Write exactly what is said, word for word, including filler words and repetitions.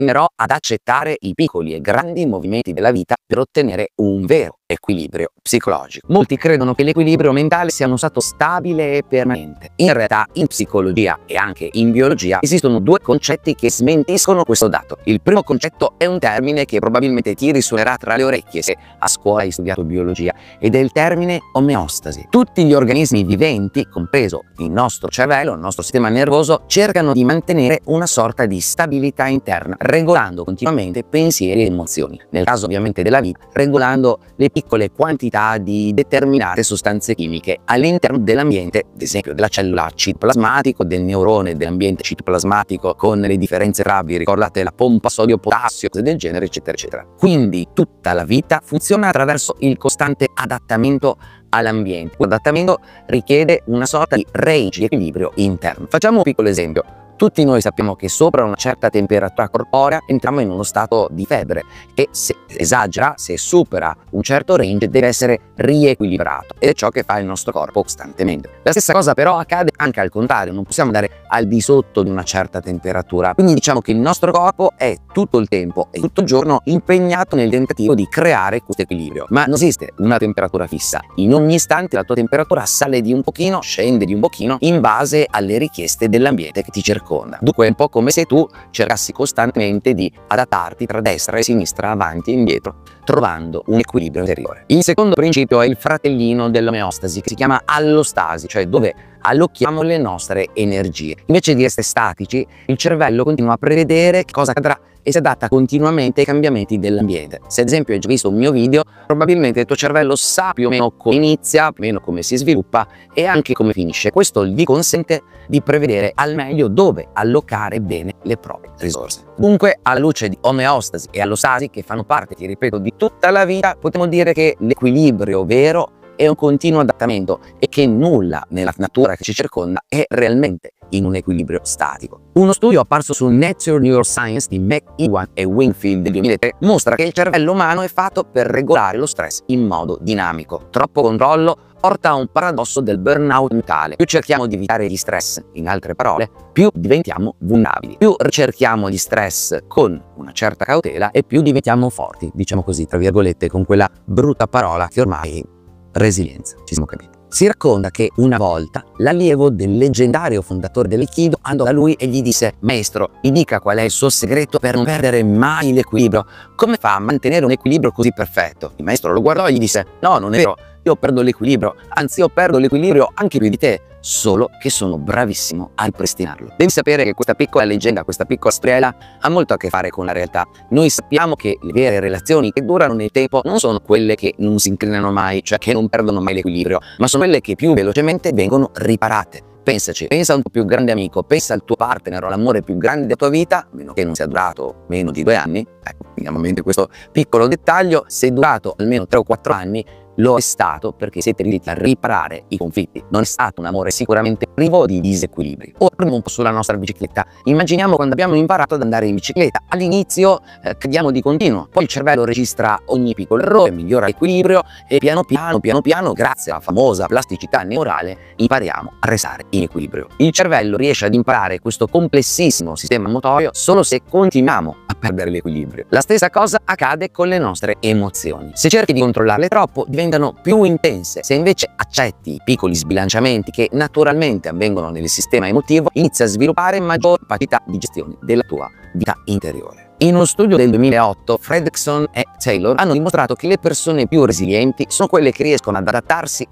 insegnerò ad accettare i piccoli e grandi movimenti della vita per ottenere un vero equilibrio psicologico. Molti credono che l'equilibrio mentale sia uno stato stabile e permanente. In realtà, in psicologia e anche in biologia esistono due concetti che smentiscono questo dato. Il primo concetto è un termine che probabilmente ti risuonerà tra le orecchie se a scuola hai studiato biologia, ed è il termine omeostasi. Tutti gli organismi viventi, compreso il nostro cervello, il nostro sistema nervoso, cercano di mantenere una sorta di stabilità interna, regolando continuamente pensieri e emozioni. Nel caso ovviamente della vita, regolando le piccole quantità di determinate sostanze chimiche all'interno dell'ambiente, ad esempio della cellula citoplasmatico, del neurone dell'ambiente citoplasmatico, con le differenze tra, vi ricordate, la pompa sodio-potassio, cose del genere, eccetera, eccetera. Quindi tutta la vita funziona attraverso il costante adattamento all'ambiente. L'adattamento richiede una sorta di range di equilibrio interno. Facciamo un piccolo esempio. Tutti noi sappiamo che sopra una certa temperatura corporea entriamo in uno stato di febbre che, se esagera, se supera un certo range, deve essere riequilibrato, ed è ciò che fa il nostro corpo costantemente. La stessa cosa però accade anche al contrario, non possiamo andare al di sotto di una certa temperatura. Quindi diciamo che il nostro corpo è tutto il tempo e tutto il giorno impegnato nel tentativo di creare questo equilibrio, ma non esiste una temperatura fissa. In ogni istante la tua temperatura sale di un pochino, scende di un pochino in base alle richieste dell'ambiente che ti circonda. Dunque è un po' come se tu cercassi costantemente di adattarti tra destra e sinistra, avanti e indietro, trovando un equilibrio interiore. Il secondo principio è il fratellino dell'omeostasi, che si chiama allostasi, cioè dove allochiamo le nostre energie. Invece di essere statici, il cervello continua a prevedere cosa accadrà e si adatta continuamente ai cambiamenti dell'ambiente. Se ad esempio hai già visto un mio video, probabilmente il tuo cervello sa più o meno come inizia, più o meno come si sviluppa e anche come finisce. Questo gli consente di prevedere al meglio dove allocare bene le proprie risorse. Dunque, alla luce di omeostasi e allostasi, che fanno parte, ti ripeto, di tutta la vita, potremmo dire che l'equilibrio vero è un continuo adattamento e che nulla nella natura che ci circonda è realmente in un equilibrio statico. Uno studio apparso su Nature Neuroscience di McEwan e Wingfield del duemilatré mostra che il cervello umano è fatto per regolare lo stress in modo dinamico. Troppo controllo porta a un paradosso del burnout mentale. Più cerchiamo di evitare gli stress, in altre parole, più diventiamo vulnerabili. Più ricerchiamo gli stress con una certa cautela e più diventiamo forti, diciamo così, tra virgolette, con quella brutta parola che ormai resilienza, ci siamo capiti. Si racconta che una volta l'allievo del leggendario fondatore dell'Aikido andò da lui e gli disse: maestro, mi dica qual è il suo segreto per non perdere mai l'equilibrio, come fa a mantenere un equilibrio così perfetto? Il maestro lo guardò e gli disse: no, non è vero, io perdo l'equilibrio, anzi io perdo l'equilibrio anche più di te, solo che sono bravissimo a ripristinarlo. Devi sapere che questa piccola leggenda, questa piccola storiella ha molto a che fare con la realtà. Noi sappiamo che le vere relazioni che durano nel tempo non sono quelle che non si incrinano mai, cioè che non perdono mai l'equilibrio, ma sono quelle che più velocemente vengono riparate. Pensaci, pensa al tuo più grande amico, pensa al tuo partner, all'amore più grande della tua vita, a meno che non sia durato meno di due anni, ecco, teniamo a mente questo piccolo dettaglio. Se è durato almeno tre o quattro anni, lo è stato perché siete riusciti a riparare i conflitti. Non è stato un amore sicuramente privo di disequilibri. Ora prendiamo un po' sulla nostra bicicletta. Immaginiamo quando abbiamo imparato ad andare in bicicletta. All'inizio eh, cadiamo di continuo, poi il cervello registra ogni piccolo errore, migliora l'equilibrio e piano piano, piano piano, grazie alla famosa plasticità neurale, impariamo a restare in equilibrio. Il cervello riesce ad imparare questo complessissimo sistema motorio solo se continuiamo a perdere l'equilibrio. La stessa cosa accade con le nostre emozioni. Se cerchi di controllarle troppo, diventano più intense. Se invece accetti i piccoli sbilanciamenti che naturalmente avvengono nel sistema emotivo, inizia a sviluppare maggior capacità di gestione della tua vita interiore. In uno studio del duemilaotto, Fredrickson e Taylor hanno dimostrato che le persone più resilienti sono quelle che riescono ad adattarsi